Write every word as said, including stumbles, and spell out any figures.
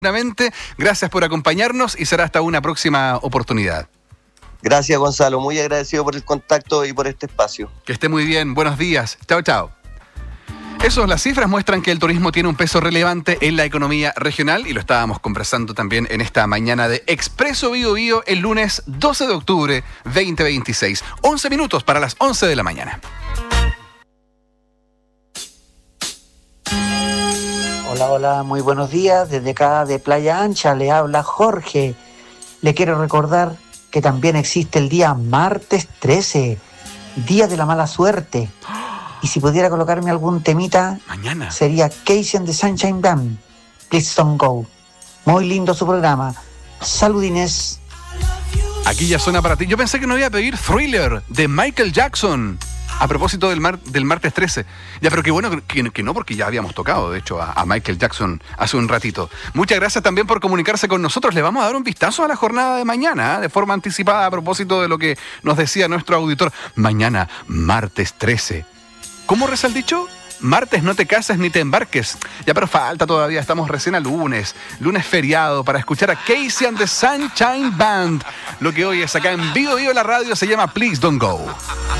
Gracias por acompañarnos y será hasta una próxima oportunidad. Gracias, Gonzalo. Muy agradecido por el contacto y por este espacio. Que esté muy bien. Buenos días. Chao, chao. Eso, las cifras muestran que el turismo tiene un peso relevante en la economía regional y lo estábamos conversando también en esta mañana de Expreso Bío Bío el lunes doce de octubre veinte veintiséis. once minutos para las once de la mañana. Hola, hola, muy buenos días. Desde acá de Playa Ancha le habla Jorge. Le quiero recordar que también existe el día martes trece, día de la mala suerte. Y si pudiera colocarme algún temita, mañana sería Casey and the Sunshine Band, Please Don't Go. Muy lindo su programa. Saludines. Aquí ya suena para ti. Yo pensé que no iba a pedir Thriller de Michael Jackson. A propósito del, mar, del martes trece. Ya, pero qué bueno que, que no, porque ya habíamos tocado, de hecho, a, a Michael Jackson hace un ratito. Muchas gracias también por comunicarse con nosotros. Le vamos a dar un vistazo a la jornada de mañana, ¿eh? De forma anticipada, a propósito de lo que nos decía nuestro auditor. Mañana, martes trece. ¿Cómo reza el dicho? Martes no te cases ni te embarques. Ya, pero falta todavía, estamos recién a lunes. Lunes feriado para escuchar a Casey and the Sunshine Band. Lo que hoy es acá en Bío Bío la radio se llama Please Don't Go.